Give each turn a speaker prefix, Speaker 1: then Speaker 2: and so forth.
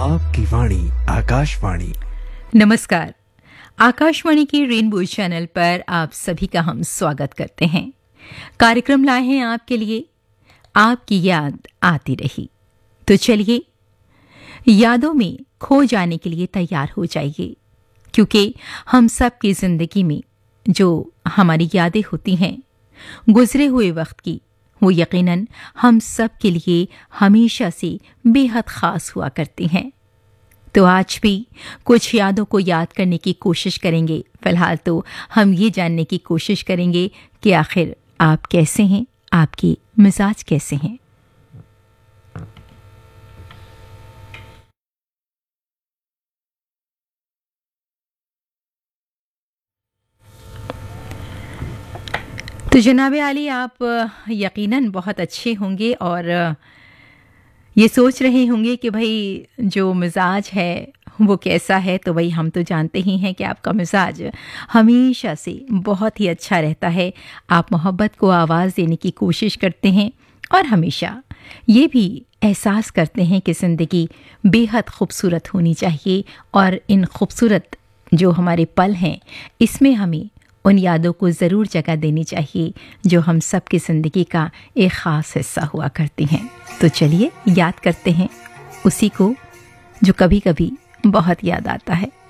Speaker 1: आपकी वाणी आकाशवाणी।
Speaker 2: नमस्कार। आकाशवाणी के रेनबो चैनल पर आप सभी का हम स्वागत करते हैं। कार्यक्रम लाए हैं आपके लिए आपकी याद आती रही। तो चलिए यादों में खो जाने के लिए तैयार हो जाइए, क्योंकि हम सब की जिंदगी में जो हमारी यादें होती हैं गुजरे हुए वक्त की, वो यकीनन हम सब के लिए हमेशा से बेहद खास हुआ करती हैं। तो आज भी कुछ यादों को याद करने की कोशिश करेंगे। फिलहाल तो हम ये जानने की कोशिश करेंगे कि आखिर आप कैसे हैं, आपके मिजाज कैसे हैं। तो जनाब आली, आप यकीनन बहुत अच्छे होंगे और ये सोच रहे होंगे कि भाई जो मिजाज है वो कैसा है। तो भाई हम तो जानते ही हैं कि आपका मिजाज हमेशा से बहुत ही अच्छा रहता है। आप मोहब्बत को आवाज़ देने की कोशिश करते हैं और हमेशा ये भी एहसास करते हैं कि ज़िंदगी बेहद खूबसूरत होनी चाहिए और इन खूबसूरत जो हमारे पल हैं इसमें हमें उन यादों को ज़रूर जगह देनी चाहिए जो हम सब की ज़िंदगी का एक ख़ास हिस्सा हुआ करती हैं। तो चलिए याद करते हैं उसी को जो कभी कभी बहुत याद आता है।